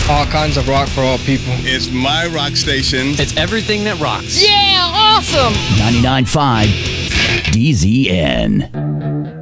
All kinds of rock for all people. It's my rock station. It's everything that rocks. Yeah, awesome! 99.5 DZN.